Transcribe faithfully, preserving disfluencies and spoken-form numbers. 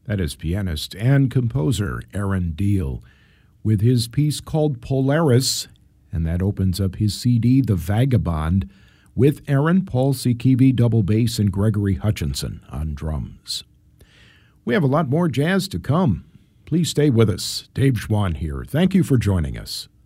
That is pianist and composer Aaron Deal with his piece called Polaris, and that opens up his C D, The Vagabond, with Aaron, Paul Sikivi, double bass, and Gregory Hutchinson on drums. We have a lot more jazz to come. Please stay with us. Dave Schwann here. Thank you for joining us.